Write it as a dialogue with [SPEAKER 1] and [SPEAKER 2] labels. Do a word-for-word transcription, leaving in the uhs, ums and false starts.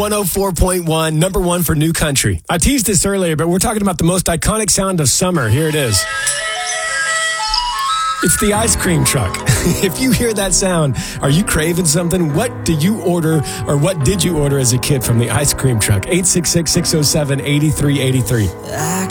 [SPEAKER 1] one oh four point one, number one for new country. I teased this earlier, but we're talking about the most iconic sound of summer. Here it is. It's the ice cream truck. If you hear that sound, are you craving something? What do you order, or what did you order as a kid from the ice cream truck? eight six six, six oh seven, eight three eight three.
[SPEAKER 2] I